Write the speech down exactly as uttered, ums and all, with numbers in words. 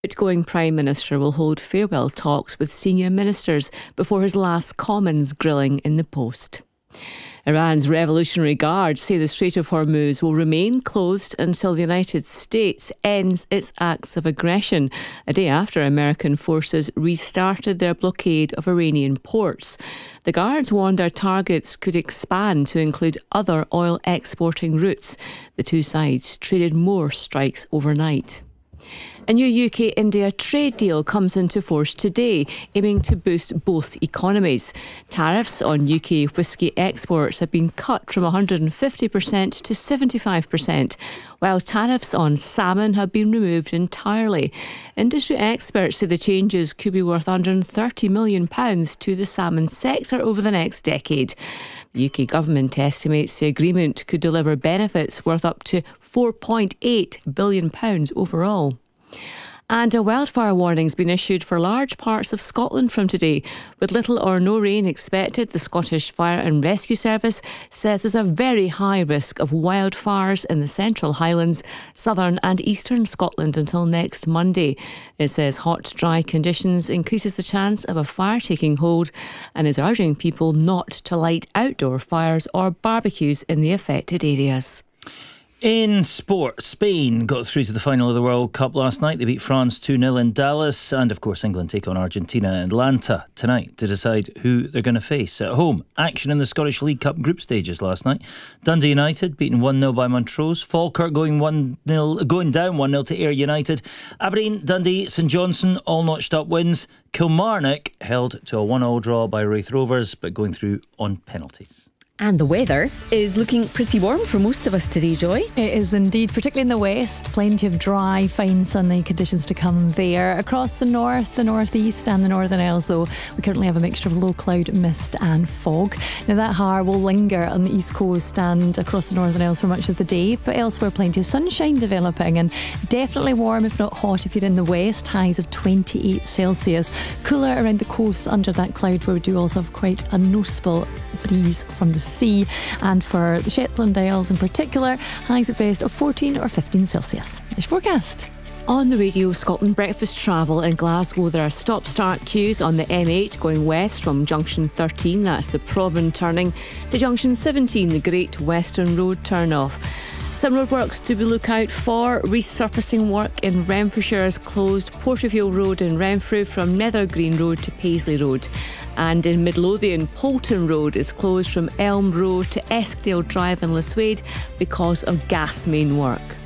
Outgoing Prime Minister will hold farewell talks with senior ministers before his last Commons grilling in the post. Iran's Revolutionary Guard say the Strait of Hormuz will remain closed until the United States ends its acts of aggression, a day after American forces restarted their blockade of Iranian ports. The Guards warned their targets could expand to include other oil exporting routes. The two sides traded more strikes overnight. A new U K-India trade deal comes into force today, aiming to boost both economies. Tariffs on U K whisky exports have been cut from one hundred fifty percent to seventy-five percent, while tariffs on salmon have been removed entirely. Industry experts say the changes could be worth one hundred thirty million pounds to the salmon sector over the next decade. The U K government estimates the agreement could deliver benefits worth up to four point eight billion pounds overall. And a wildfire warning has been issued for large parts of Scotland from today. With little or no rain expected, the Scottish Fire and Rescue Service says there's a very high risk of wildfires in the Central Highlands, southern and eastern Scotland until next Monday. It says hot, dry conditions increases the chance of a fire taking hold and is urging people not to light outdoor fires or barbecues in the affected areas. In sport, Spain got through to the final of the World Cup last night. They beat France two nil in Dallas. And of course, England take on Argentina in Atlanta tonight to decide who they're going to face. At home, action in the Scottish League Cup group stages last night. Dundee United beaten one nil by Montrose. Falkirk going one nil, going down one nil to Ayr United. Aberdeen, Dundee, St Johnstone all notched up wins. Kilmarnock held to a one all draw by Raith Rovers, but going through on penalties. And the weather is looking pretty warm for most of us today, Joy. It is indeed, particularly in the west. Plenty of dry, fine sunny conditions to come there. Across the north, the northeast and the Northern Isles, though, we currently have a mixture of low cloud, mist and fog. Now that har will linger on the east coast and across the Northern Isles for much of the day, but elsewhere plenty of sunshine developing and definitely warm, if not hot, if you're in the west. Highs of twenty-eight Celsius. Cooler around the coast under that cloud, where we do also have quite a noticeable breeze from the sea, and for the Shetland Isles in particular, highs at best of fourteen or fifteen Celsius. It's forecast. On the Radio Scotland Breakfast Travel in Glasgow, there are stop-start queues on the M eight going west from Junction thirteen, that's the Provan turning, to Junction seventeen, the Great Western Road turn-off. Some roadworks to be look out for. Resurfacing work in Renfrewshire has closed Porterfield Road in Renfrew from Nether Green Road to Paisley Road. And in Midlothian, Polton Road is closed from Elm Road to Eskdale Drive in Liswade because of gas main work.